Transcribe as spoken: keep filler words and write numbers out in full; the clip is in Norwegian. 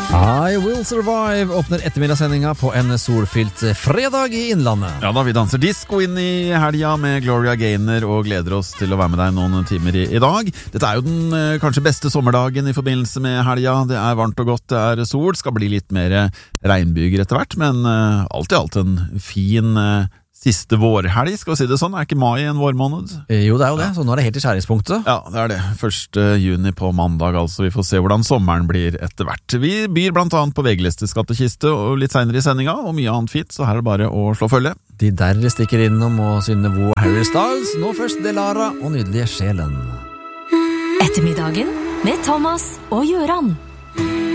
I Will Survive åpner ettermiddagssendinga på en solfylt fredag i Innlandet. Ja da, vi danser disco inn i helga med Gloria Gaynor og gleder oss til å være med deg noen timer i, i dag. Dette er jo den eh, kanskje beste sommerdagen i forbindelse med helga. Det er varmt og godt, det er sol, skal bli litt mer regnbyger etter hvert, men eh, alt i alt en fin eh, siste vårhelg, skal vi si det sånn. Er ikke mai en vårmåned? Jo, det er jo det, så nå er det helt i skjæringspunktet. Ja, det er det. første juni på mandag, altså. Vi får se hvordan sommeren blir etter hvert. Vi byr blant annet på V G-listes skattkiste og litt senere i sendinga, og mye annet fint, så her er det bare å slå følge. De der stikker innom og synne Vo Harry Styles. Nå først Delara og nydelige Sjelen. Ettermiddagen med Thomas og Gjøran.